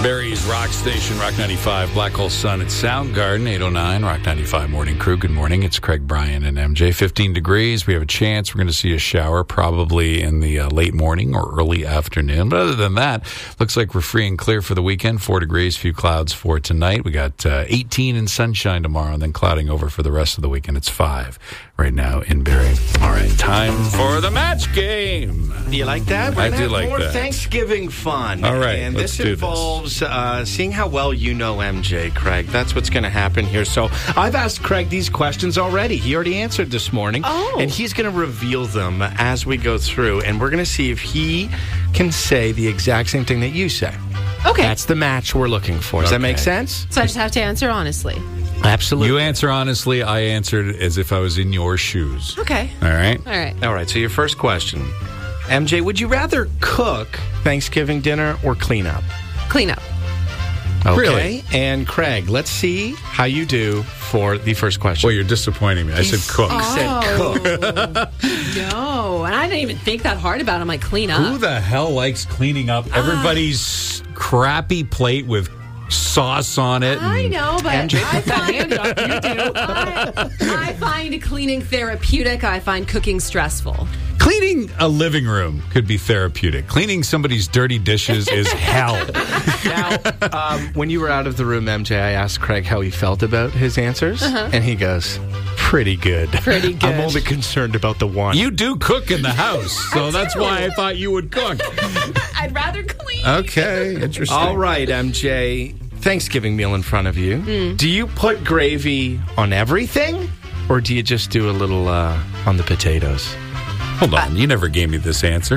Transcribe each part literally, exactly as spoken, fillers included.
Barry's Rock Station, Rock ninety-five, Black Hole Sun at Soundgarden, eight oh nine, Rock ninety-five Morning Crew. Good morning. It's Craig, Brian, and M J. fifteen degrees. We have a chance. We're going to see a shower probably in the uh, late morning or early afternoon. But other than that, looks like we're free and clear for the weekend. Four degrees, few clouds for tonight. We got uh, eighteen and sunshine tomorrow, and then clouding over for the rest of the weekend. It's five right now in Barrie. All right, time for the match game. Do you like that? We're I gonna do have like more that. Thanksgiving fun. All right, and let's this do involves uh, seeing how well you know M J, Craig. That's what's going to happen here. So I've asked Craig these questions already. He already answered this morning. Oh. And he's going to reveal them as we go through. And we're going to see if he can say the exact same thing that you say. Okay. That's the match we're looking for. Does that make Okay. sense? So I just have to answer honestly. Absolutely. You answer honestly. I answered as if I was in your shoes. Okay. All right? All right. All right, so your first question. M J, would you rather cook Thanksgiving dinner or clean up? Clean up. Okay. Really? And Craig, let's see how you do for the first question. Well, you're disappointing me. I said cook. He said cook. No. And I didn't even think that hard about it. I'm like, clean up. Who the hell likes cleaning up everybody's crappy plate with sauce on it? I and- know, but M J, I put that find, hand up. You do. I, I find cleaning therapeutic. I find cooking stressful. Cleaning a living room could be therapeutic. Cleaning somebody's dirty dishes is hell. Now, um, when you were out of the room, M J, I asked Craig how he felt about his answers, and he goes, pretty good. Pretty good. I'm only concerned about the one. You do cook in the house, so that's why I thought you would cook. I'd rather clean. Okay, interesting. All right, M J, Thanksgiving meal in front of you. Mm. Do you put gravy on everything, or do you just do a little uh, on the potatoes? Hold on, you never gave me this answer.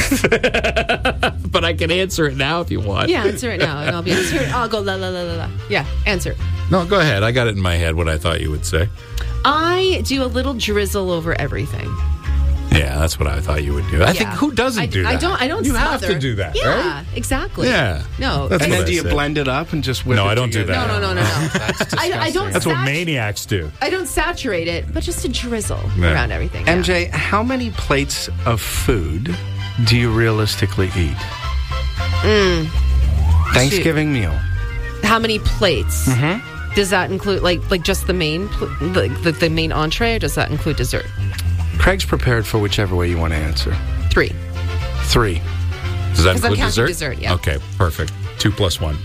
But I can answer it now if you want. Yeah, answer it now, and I'll be answering. I'll go la la la la la. Yeah, answer. No, go ahead. I got it in my head what I thought you would say. I do a little drizzle over everything. Yeah, that's what I thought you would do. I Yeah. think who doesn't I, do that? I don't. I don't. You have smother. to do that, Yeah, right? exactly. Yeah. No. That's And what then I do you said. blend it up and just whip No, it I don't do together? that. No, no, no, no, no. That's disgusting. I, I don't. That's what sat- maniacs do. I don't saturate it, but just a drizzle Yeah. around everything. M J, how many plates of food do you realistically eat? Mm. Thanksgiving meal. Yeah. How many plates? Mm-hmm. Does that include like like just the main pl- the, the the main entree, or does that include dessert? Craig's prepared for whichever way you want to answer. Three. Three. Does that 'Cause I'm include counting dessert? dessert, yeah. Okay, perfect. Two plus one.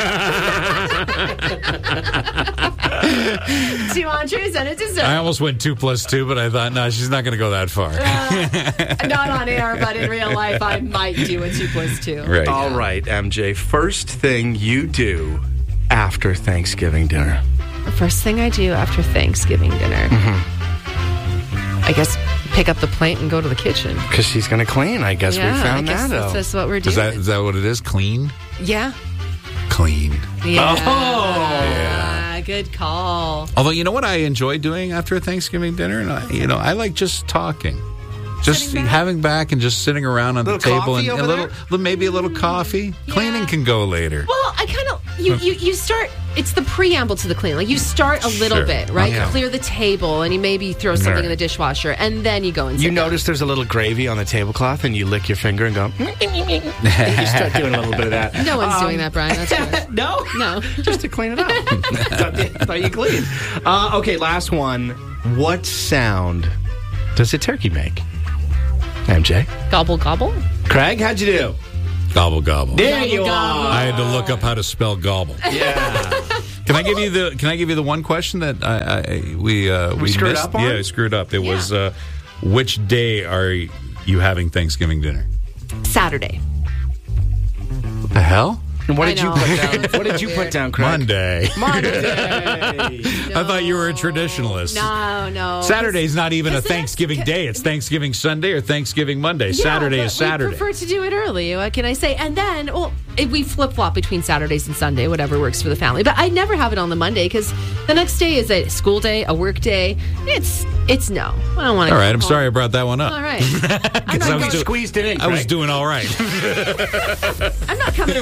Two entrees and a dessert. I almost went two plus two, but I thought, no, she's not going to go that far. Uh, not on air, but in real life, I might do a two plus two. Right. All right, M J. First thing you do after Thanksgiving dinner. The first thing I do after Thanksgiving dinner, Mm-hmm. I guess pick up the plate and go to the kitchen. Because she's going to clean. I guess yeah, we found I guess that that's, out. that's what we're doing. Is that is that what it is? Clean? yeah. Clean. Yeah. Oh. Good call. Although, you know what I enjoy doing after a Thanksgiving dinner? And I, you know, I like just talking. Just Sitting back? having back and just sitting around on the Little table and coffee a over little, there? little- maybe a little coffee. Yeah. Cleaning can go later. Well, I kind of you, you you start. It's the preamble to the clean. Like you start a little Sure. bit, right? Yeah. You clear the table and you maybe throw something Right. in the dishwasher, and then you go and sit You down. notice there's a little gravy on the tablecloth, and you lick your finger and go, you start doing a little bit of that. No one's Um, doing that, Brian. That's weird. No? No. Just to clean it up. thought, thought you cleaned. Uh, okay, last one. What sound does a turkey make? M J. Gobble gobble. Craig, how'd you do? Gobble, gobble. There you gobble. are. I had to look up how to spell gobble. Yeah. Can I give you the Can I give you the one question that I, I we uh, We screwed missed? up on? Yeah, we screwed up. It Yeah. was uh, which day are you having Thanksgiving dinner? Saturday. What the hell? And what I did you know. put down? It's What did so you put weird. down, Craig? Monday. Monday. I thought you were a traditionalist. No, no. Saturday's not even a Because the next- Thanksgiving day. It's Thanksgiving Sunday or Thanksgiving Monday. Yeah, Saturday but is Saturday. We prefer to do it early. What can I say? And then, well, if we flip flop between Saturdays and Sunday, whatever works for the family. But I never have it on the Monday because the next day is a school day, a work day. It's it's no. I don't want to. All right, I'm sorry I brought that one up. All right. I'm I not, was going, do- Squeezed it in, I was Craig. doing all right. I'm not coming to work with the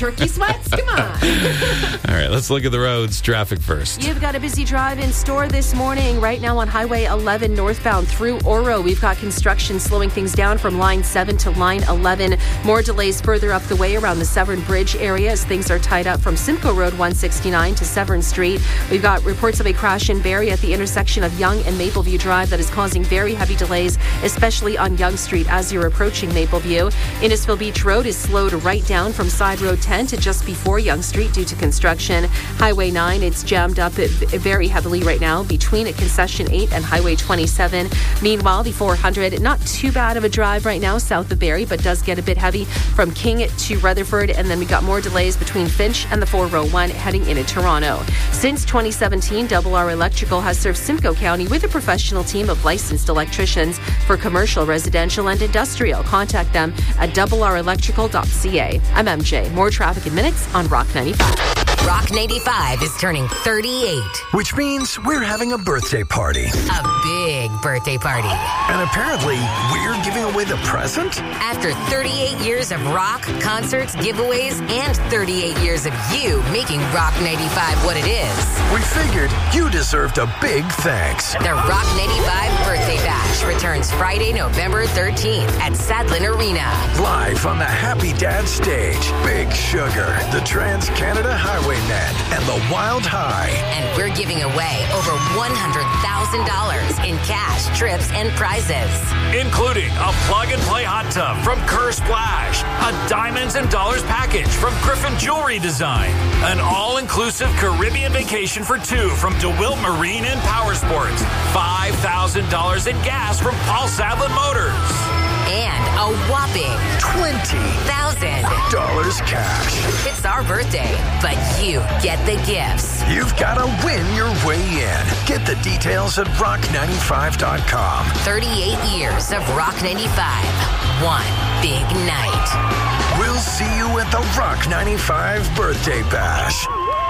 turkey sweats? Come on. All right, let's look at the roads. Traffic first. You've got a busy drive in store this morning. Right now on Highway eleven northbound through Oro, we've got construction slowing things down from line seven to line eleven. More delays further up the way around the Severn Bridge area as things are tied up from Simcoe Road one sixty-nine to Severn Street. We've got reports of a crash in Barrie at the intersection of Yonge and Mapleview Drive that is causing very heavy delays, especially on Yonge Street as you're approaching Mapleview. Innisfil Beach Road is slowed right down from Side Road ten to just before Yonge Street due to construction. Highway nine, it's jammed up very heavily right now between Concession eight and Highway twenty-seven. Meanwhile, the four hundred, not too bad of a drive right now south of Barrie, but does get a bit heavy from King to Rutherford. And then we got more delays between Finch and the four oh one heading into Toronto. Since twenty seventeen, Double R Electrical has served Simcoe County with a professional team of licensed electricians for commercial, residential, and industrial. Contact them at double r electrical dot c a. I'm M J. More traffic in minutes on Rock ninety-five. Rock ninety-five is turning thirty-eight. Which means we're having a birthday party. A big birthday party. And apparently, we're giving away the present? After thirty-eight years of rock, concerts, giveaways, and thirty-eight years of you making Rock ninety-five what it is. We figured you deserved a big thanks. The Rock ninety-five Birthday Bash returns Friday, November thirteenth at Sadlin Arena. Live on the Happy Dad stage, Big Sugar, the Trans-Canada Highwaymen, and the Wild High. And we're giving away over one hundred thousand dollars in cash, trips, and prizes. Including a plug-and-play hot tub from Kerr Splash, a Diamonds and Dollars package from Griffin Jewelry Design, an all-inclusive Caribbean vacation for two from DeWilt Marine and Power Sports, five thousand dollars in gas from Paul Sadlin Motors. And a whopping twenty thousand dollars cash. It's our birthday, but you get the gifts. You've got to win your way in. Get the details at rock ninety-five dot com. thirty-eight years of Rock ninety-five. One big night. We'll see you at the Rock ninety-five Birthday Bash.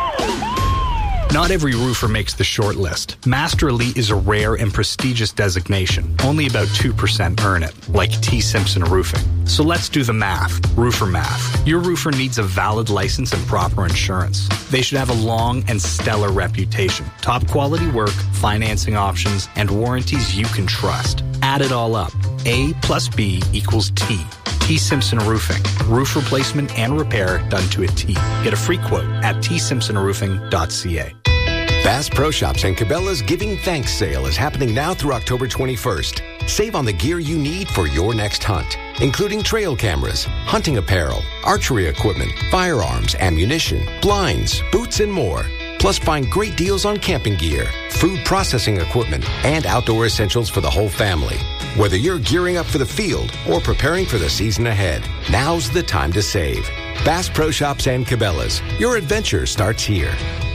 Not every roofer makes the short list. Master Elite is a rare and prestigious designation. Only about two percent earn it, like T. Simpson Roofing. So let's do the math. Roofer math. Your roofer needs a valid license and proper insurance. They should have a long and stellar reputation. Top quality work, financing options, and warranties you can trust. Add it all up. A plus B equals T. T. Simpson Roofing. Roof replacement and repair done to a T. Get a free quote at t simpson roofing dot c a. Bass Pro Shops and Cabela's Giving Thanks sale is happening now through October twenty-first. Save on the gear you need for your next hunt, including trail cameras, hunting apparel, archery equipment, firearms, ammunition, blinds, boots, and more. Plus, find great deals on camping gear, food processing equipment, and outdoor essentials for the whole family. Whether you're gearing up for the field or preparing for the season ahead, now's the time to save. Bass Pro Shops and Cabela's. Your adventure starts here.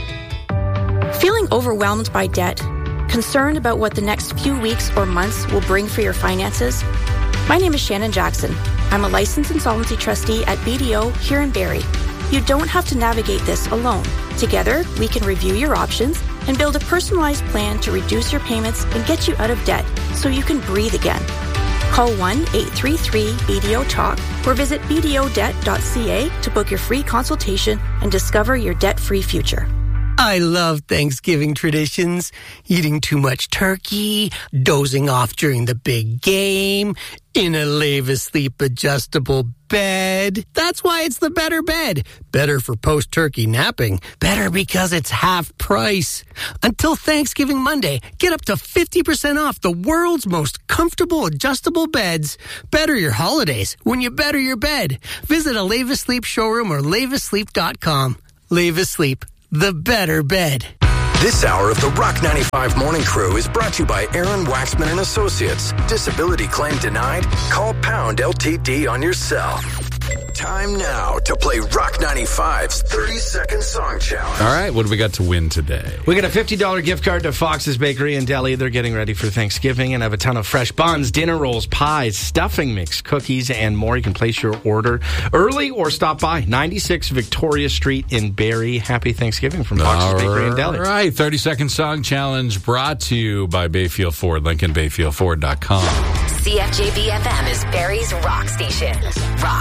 Feeling overwhelmed by debt? Concerned about what the next few weeks or months will bring for your finances? My name is Shannon Jackson. I'm a licensed insolvency trustee at B D O here in Barrie. You don't have to navigate this alone. Together, we can review your options and build a personalized plan to reduce your payments and get you out of debt so you can breathe again. Call one eight three three B D O talk or visit b d o debt dot c a to book your free consultation and discover your debt-free future. I love Thanksgiving traditions. Eating too much turkey, dozing off during the big game, in a Lave Asleep adjustable bed. That's why it's the better bed. Better for post-turkey napping. Better because it's half price. Until Thanksgiving Monday, get up to fifty percent off the world's most comfortable adjustable beds. Better your holidays when you better your bed. Visit a Lave Asleep showroom or lave asleep dot com. Lave Asleep. The better bed. This hour of the Rock ninety-five Morning Crew is brought to you by Aaron Waxman and Associates. Disability claim denied? Call Pound L T D on your cell. Time now to play Rock ninety-five's thirty-second song challenge. All right, what do we got to win today? We got a fifty dollars gift card to Fox's Bakery in Delhi. They're getting ready for Thanksgiving and have a ton of fresh buns, dinner rolls, pies, stuffing mix, cookies, and more. You can place your order early or stop by ninety-six Victoria Street in Barrie. Happy Thanksgiving from Fox's All Bakery in Delhi. All right, thirty-second song challenge brought to you by Bayfield Ford, Lincoln Bayfield Ford dot com. C F J B F M is Barrie's rock station. Rock